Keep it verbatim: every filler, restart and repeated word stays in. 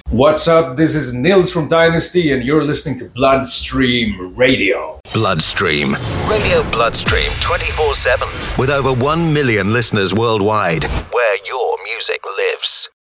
What's up? This is Nils from Dynasty, and you're listening to Bloodstream Radio. Bloodstream. Radio Bloodstream twenty-four seven. With over one million listeners worldwide, where your music lives.